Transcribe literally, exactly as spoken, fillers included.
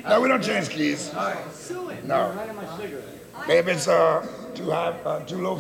No, we don't change keys. No. If it's uh, too high, uh, too low